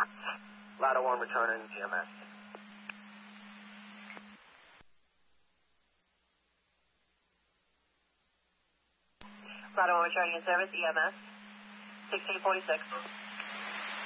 Ladder 1 returning GMS. Ladder 1 returning in service, EMS. 1646.